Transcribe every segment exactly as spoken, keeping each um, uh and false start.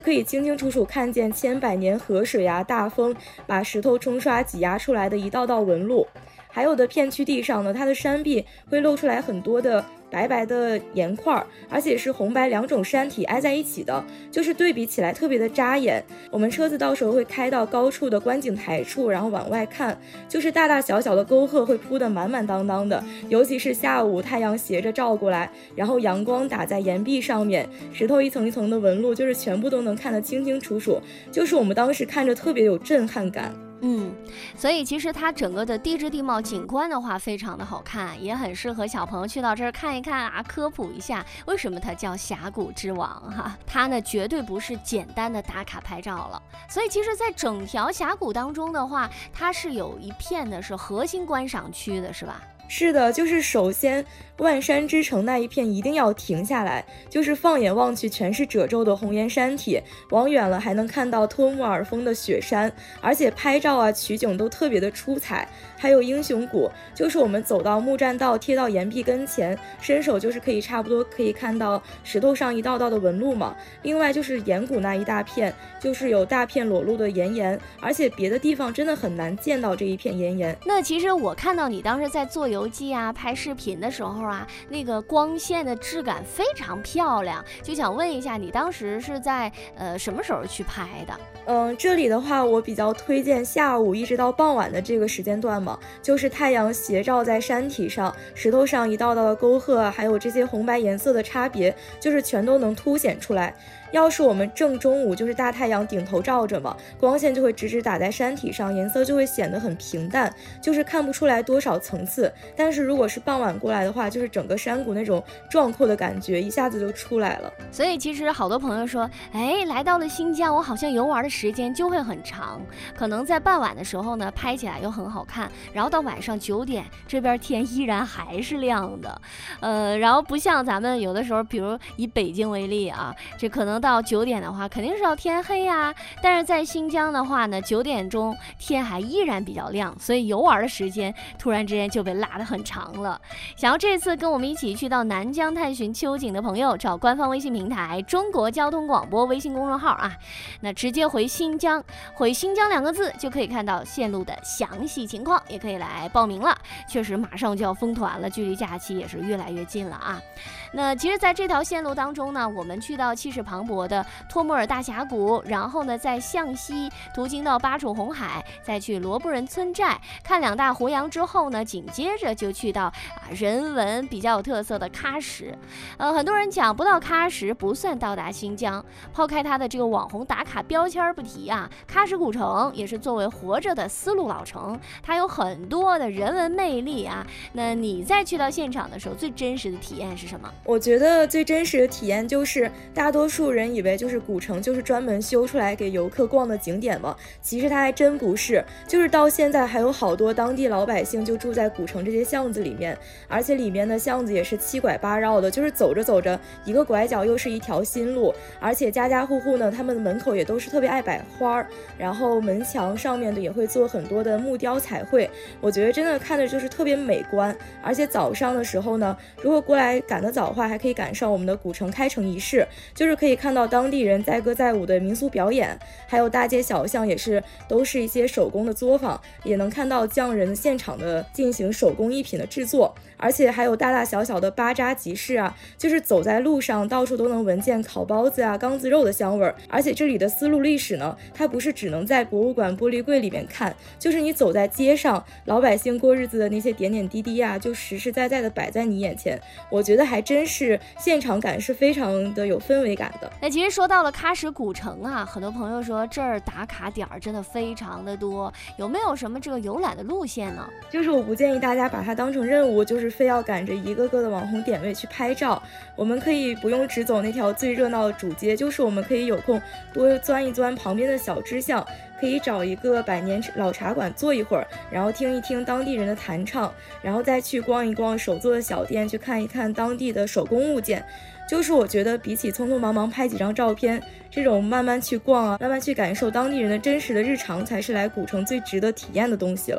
可以清清楚楚看见千百年河水啊、大风把石头冲刷挤压出来的一道道纹路。还有的片区地上呢，它的山壁会露出来很多的白白的岩块，而且是红白两种山体挨在一起的，就是对比起来特别的扎眼。我们车子到时候会开到高处的观景台处，然后往外看，就是大大小小的沟壑会铺得满满当当的，尤其是下午太阳斜着照过来，然后阳光打在岩壁上面，石头一层一层的纹路就是全部都能看得清清楚楚，就是我们当时看着特别有震撼感。 嗯，所以其实它整个的地质地貌景观的话非常的好看，也很适合小朋友去到这儿看一看啊，科普一下为什么它叫峡谷之王哈。它呢绝对不是简单的打卡拍照了，所以其实在整条峡谷当中的话，它是有一片的是核心观赏区的，是吧？ 是的，就是首先万山之城那一片一定要停下来，就是放眼望去全是褶皱的红岩山体，往远了还能看到托木尔峰的雪山，而且拍照啊取景都特别的出彩。还有英雄谷，就是我们走到木栈道贴到岩壁跟前，伸手就是可以差不多可以看到石头上一道道的纹路嘛。另外就是岩谷那一大片，就是有大片裸露的岩岩，而且别的地方真的很难见到这一片岩岩。 那其实我看到你当时在做游记啊、拍视频的时候啊，那个光线的质感非常漂亮，就想问一下，你当时是在呃什么时候去拍的？ 嗯，这里的话，我比较推荐下午一直到傍晚的这个时间段嘛，就是太阳斜照在山体上，石头上一道道的沟壑啊，还有这些红白颜色的差别，就是全都能凸显出来。要是我们正中午，就是大太阳顶头照着嘛，光线就会直直打在山体上，颜色就会显得很平淡，就是看不出来多少层次。但是如果是傍晚过来的话，就是整个山谷那种壮阔的感觉一下子就出来了。 所以其实好多朋友说，哎，来到了新疆，我好像游玩的时间就会很长，可能在傍晚的时候呢，拍起来又很好看，然后到晚上九点，这边天依然还是亮的，呃，然后不像咱们有的时候，比如以北京为例啊，这可能到九点的话，肯定是要天黑呀。但是在新疆的话呢，九点钟天还依然比较亮，所以游玩的时间突然之间就被拉得很长了。想要这次跟我们一起去到南疆探寻秋景的朋友，找官方微信平台中国交通广播微信公众号啊，那直接回新疆，回新疆两个字就可以看到线路的详细情况，也可以来报名了。确实马上就要封团了，距离假期也是越来越近了啊。那其实在这条线路当中呢，我们去到气势磅礴的托木尔大峡谷，然后呢再向西途经到巴楚红海，再去罗布人村寨看两大胡杨之后呢，紧接着就去到啊人文比较有特色的喀什。呃，很多人讲不到喀什不算到达新疆，抛开它的这个网红打卡标签不提啊，喀什古城也是作为活着的丝路老城，它有很多的人文魅力啊。那你在去到现场的时候，最真实的体验是什么？ 我觉得最真实的体验就是大多数人以为就是古城就是专门修出来给游客逛的景点嘛，其实它还真不是，就是到现在还有好多当地老百姓就住在古城这些巷子里面，而且里面的巷子也是七拐八绕的，就是走着走着一个拐角又是一条新路，而且家家户户呢，他们的门口也都是特别爱摆花，然后门墙上面的也会做很多的木雕彩绘，我觉得真的看着就是特别美观。而且早上的时候呢，如果过来赶得早的话，还可以赶上我们的古城开城仪式，就是可以看到当地人载歌载舞的民俗表演，还有大街小巷也是都是一些手工的作坊，也能看到匠人现场的进行手工艺品的制作，而且还有大大小小的巴扎集市啊，就是走在路上到处都能闻见烤包子啊、缸子肉的香味儿。而且这里的丝路历史呢，它不是只能在博物馆玻璃柜里面看，就是你走在街上，老百姓过日子的那些点点滴滴啊，就实实在在的摆在你眼前，我觉得还真是现场感是非常的有氛围感的。 那其实说到了喀什古城啊，很多朋友说这儿打卡点真的非常的多，有没有什么这个游览的路线呢？ 就是我不建议大家把它当成任务，就是非要赶着一个个的网红点位去拍照，我们可以不用只走那条最热闹的主街，就是我们可以有空多钻一钻旁边的小支巷，可以找一个百年老茶馆坐一会儿，然后听一听当地人的弹唱，然后再去逛一逛手做的小店，去看一看当地的手工物件。就是我觉得比起匆匆忙忙拍几张照片，这种慢慢去逛啊，慢慢去感受当地人的真实的日常，才是来古城最值得体验的东西了。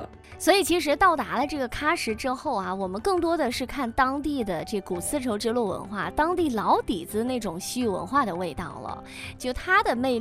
所以其实到达了这个喀什之后啊，我们更多的是看当地的这古丝绸之路文化，当地老底子那种西域文化的味道了，就它的魅力